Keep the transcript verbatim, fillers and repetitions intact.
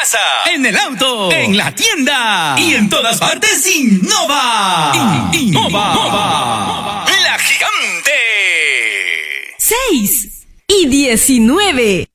casa, en el auto, en la tienda y en todas partes. Innova. Innova. La Gigante. seis y diecinueve.